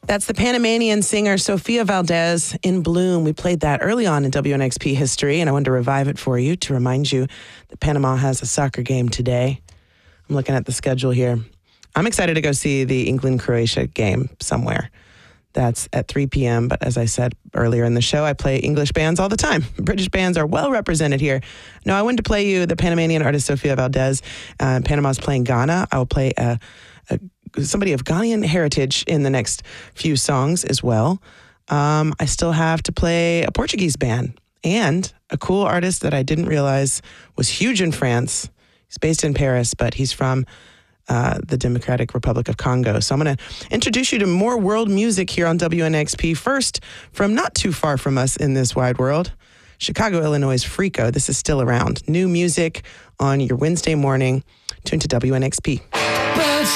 That's the Panamanian singer Sofia Valdez in Bloom. We played that early on in WNXP history, and I wanted to revive it for you to remind you that Panama has a soccer game today. I'm looking at the schedule here. I'm excited to go see the England-Croatia game somewhere. That's at 3 p.m., but as I said earlier in the show, I play English bands all the time. British bands are well represented here. No, I wanted to play you the Panamanian artist Sofia Valdez. Panama's playing Ghana. I will play somebody of Ghanaian heritage in the next few songs as well. I still have to play a Portuguese band and a cool artist that I didn't realize was huge in France. He's based in Paris, but he's from the Democratic Republic of Congo. So I'm going to introduce you to more world music here on WNXP. First, from not too far from us in this wide world, Chicago, Illinois' Freako. This is still around. New music on your Wednesday morning. Tune to WNXP.